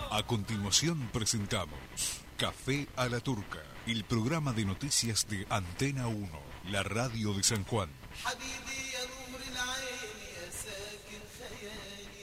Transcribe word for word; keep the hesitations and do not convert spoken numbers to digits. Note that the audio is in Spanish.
A continuación presentamos Café a la Turca, el programa de noticias de Antena uno, la radio de San Juan.